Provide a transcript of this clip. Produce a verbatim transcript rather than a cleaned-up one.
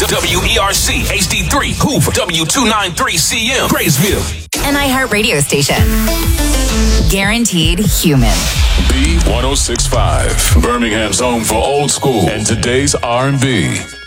W E R C H D three Hoover, W two ninety-three C M Graysville. An iHeartRadio station. Guaranteed human. B one oh six point five, Birmingham's home for old school and today's R and B.